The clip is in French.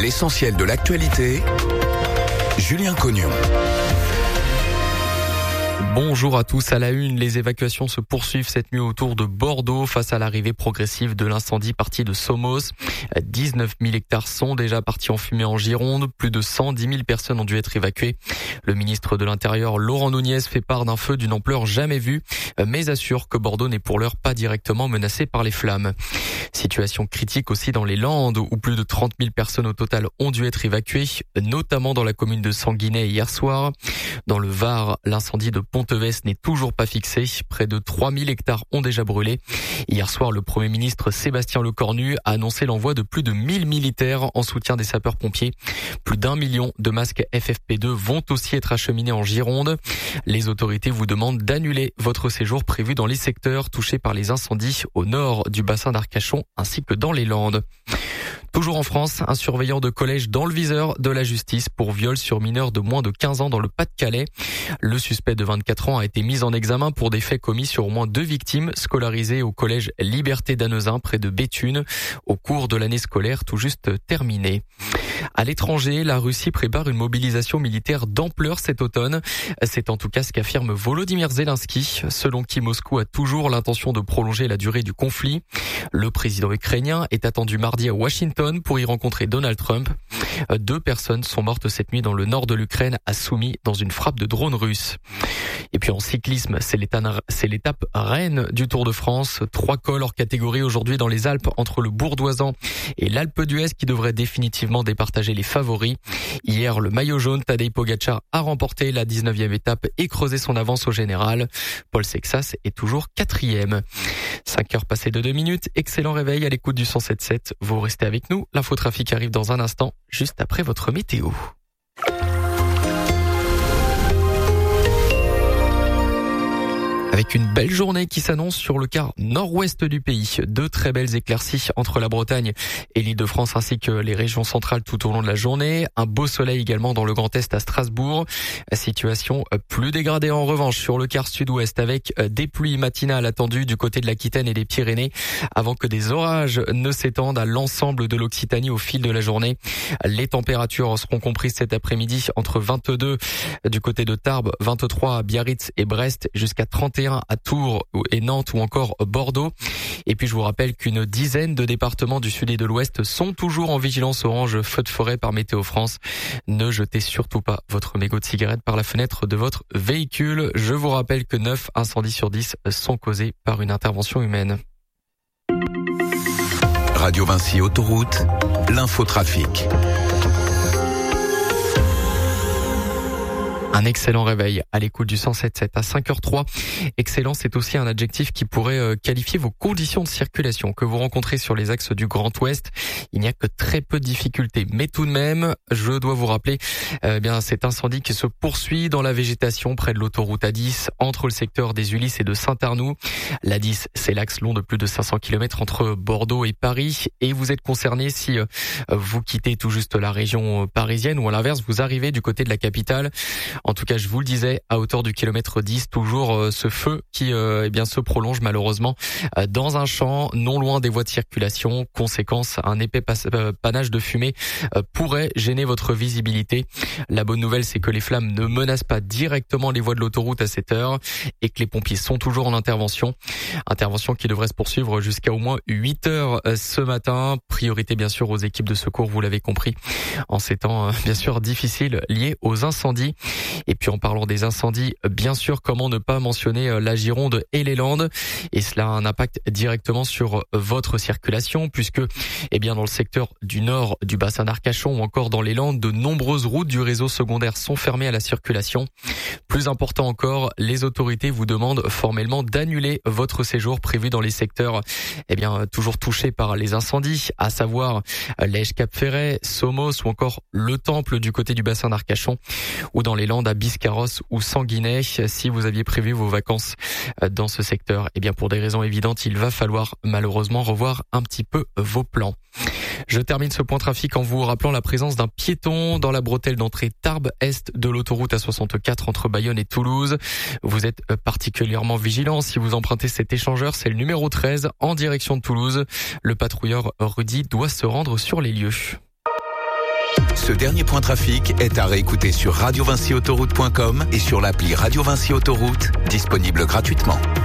L'essentiel de l'actualité, Julien Cognon. Bonjour à tous. À la une, les évacuations se poursuivent cette nuit autour de Bordeaux face à l'arrivée progressive de l'incendie parti de Somos. 19 000 hectares sont déjà partis en fumée en Gironde. Plus de 110 000 personnes ont dû être évacuées. Le ministre de l'Intérieur, Laurent Nunez, fait part d'un feu d'une ampleur jamais vue, mais assure que Bordeaux n'est pour l'heure pas directement menacé par les flammes. Situation critique aussi dans les Landes, où plus de 30 000 personnes au total ont dû être évacuées, notamment dans la commune de Sanguinet hier soir. Dans le Var, l'incendie de Ponteves n'est toujours pas fixé. Près de 3 000 hectares ont déjà brûlé. Hier soir, le Premier ministre Sébastien Lecornu a annoncé l'envoi de plus de 1000 militaires en soutien des sapeurs-pompiers. Plus d'1 million de masques FFP2 vont aussi être acheminés en Gironde. Les autorités vous demandent d'annuler votre séjour prévu dans les secteurs touchés par les incendies au nord du bassin d'Arcachon ainsi que dans les Landes. Toujours en France, un surveillant de collège dans le viseur de la justice pour viol sur mineur de moins de 15 ans dans le Pas-de-Calais. Le suspect de 24 ans a été mis en examen pour des faits commis sur au moins 2 victimes scolarisées au collège Liberté d'Annezin près de Béthune au cours de l'année scolaire tout juste terminée. À l'étranger, la Russie prépare une mobilisation militaire d'ampleur cet automne. C'est en tout cas ce qu'affirme Volodymyr Zelensky, selon qui Moscou a toujours l'intention de prolonger la durée du conflit. Le président ukrainien est attendu mardi à Washington pour y rencontrer Donald Trump. 2 personnes sont mortes cette nuit dans le nord de l'Ukraine à Soumy dans une frappe de drone russe. Et puis en cyclisme, c'est l'étape reine du Tour de France. 3 cols hors catégorie aujourd'hui dans les Alpes entre le Bourdoisan et l'Alpe d'Huez qui devraient définitivement départager les favoris. Hier, le maillot jaune Tadej Pogačar a remporté la 19e étape et creusé son avance au général. Paul Sexas est toujours 4e. 5 heures passées de 2 minutes. Excellent réveil à l'écoute du 107.7. Vous restez avec nous. L'infotrafic arrive dans un instant, juste après votre météo. Avec une belle journée qui s'annonce sur le quart nord-ouest du pays. 2 très belles éclaircies entre la Bretagne et l'Île-de-France ainsi que les régions centrales tout au long de la journée. Un beau soleil également dans le Grand Est à Strasbourg. Situation plus dégradée en revanche sur le quart sud-ouest avec des pluies matinales attendues du côté de l'Aquitaine et des Pyrénées avant que des orages ne s'étendent à l'ensemble de l'Occitanie au fil de la journée. Les températures seront comprises cet après-midi entre 22 du côté de Tarbes, 23 à Biarritz et Brest jusqu'à 31 à Tours et Nantes ou encore Bordeaux. Et puis je vous rappelle qu'une dizaine de départements du sud et de l'ouest sont toujours en vigilance orange feu de forêt par Météo France. Ne jetez surtout pas votre mégot de cigarette par la fenêtre de votre véhicule. Je vous rappelle que 9 incendies sur 10 sont causés par une intervention humaine. Radio Vinci Autoroute, l'infotrafic. Un excellent réveil à l'écoute du 107.7 à 5h03. Excellent, c'est aussi un adjectif qui pourrait qualifier vos conditions de circulation que vous rencontrez sur les axes du Grand Ouest. Il n'y a que très peu de difficultés, mais tout de même, je dois vous rappeler cet incendie qui se poursuit dans la végétation près de l'autoroute A10 entre le secteur des Ulisses et de Saint-Arnoux. L'A10, c'est l'axe long de plus de 500 km entre Bordeaux et Paris et vous êtes concerné si vous quittez tout juste la région parisienne ou à l'inverse, vous arrivez du côté de la capitale. En tout cas, je vous le disais, à hauteur du kilomètre 10, toujours ce feu qui se prolonge malheureusement dans un champ non loin des voies de circulation. Conséquence, un épais panache de fumée pourrait gêner votre visibilité. La bonne nouvelle, c'est que les flammes ne menacent pas directement les voies de l'autoroute à cette heure et que les pompiers sont toujours en intervention. Intervention qui devrait se poursuivre jusqu'à au moins 8 heures ce matin. Priorité bien sûr aux équipes de secours, vous l'avez compris, en ces temps bien sûr difficiles liés aux incendies. Et puis en parlant des incendies, bien sûr, comment ne pas mentionner la Gironde et les Landes. Et cela a un impact directement sur votre circulation puisque dans le secteur du nord du bassin d'Arcachon ou encore dans les Landes, de nombreuses routes du réseau secondaire sont fermées à la circulation. Plus important encore, les autorités vous demandent formellement d'annuler votre séjour prévu dans les secteurs toujours touchés par les incendies, à savoir Lège, Cap-Ferret, Somos ou encore le Temple du côté du bassin d'Arcachon ou dans les Landes à Biscarrosse ou Sanguinet. Si vous aviez prévu vos vacances dans ce secteur, pour des raisons évidentes, il va falloir malheureusement revoir un petit peu vos plans. Je termine ce point trafic en vous rappelant la présence d'un piéton dans la bretelle d'entrée Tarbes-Est de l'autoroute A64 entre Bayonne et Toulouse. Vous êtes particulièrement vigilant si vous empruntez cet échangeur, c'est le numéro 13 en direction de Toulouse. Le patrouilleur Rudy doit se rendre sur les lieux. Ce dernier point trafic est à réécouter sur radiovincyautoroute.com et sur l'appli Radio Vinci Autoroute, disponible gratuitement.